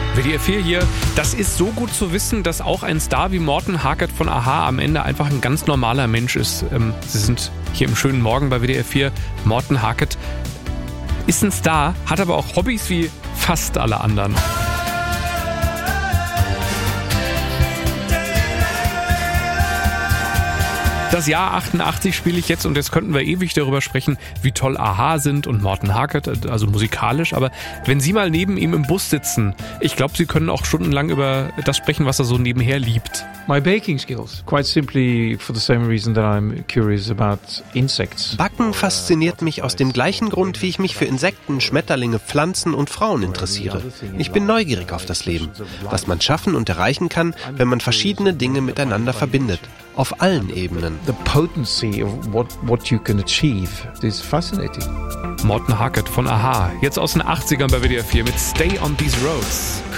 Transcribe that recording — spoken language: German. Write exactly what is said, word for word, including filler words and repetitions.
W D R vier hier, das ist so gut zu wissen, dass auch ein Star wie Morten Harket von a-ha am Ende einfach ein ganz normaler Mensch ist. Ähm, Sie sind hier im schönen Morgen bei W D R vier. Morten Harket ist ein Star, hat aber auch Hobbys wie fast alle anderen. Das Jahr achtundachtzig spiele ich jetzt und jetzt könnten wir ewig darüber sprechen, wie toll a-ha sind und Morten Harket, also musikalisch. Aber wenn Sie mal neben ihm im Bus sitzen, ich glaube, Sie können auch stundenlang über das sprechen, was er so nebenher liebt. My baking skills, quite simply for the same reason that I'm curious about insects. Backen fasziniert mich aus dem gleichen Grund, wie ich mich für Insekten, Schmetterlinge, Pflanzen und Frauen interessiere. Ich bin neugierig auf das Leben, was man schaffen und erreichen kann, wenn man verschiedene Dinge miteinander verbindet. Auf allen Ebenen. The potency of what, what you can achieve is fascinating. Morten Harket von a-ha, jetzt aus den achtzigern bei W D R vier mit Stay on These Roads.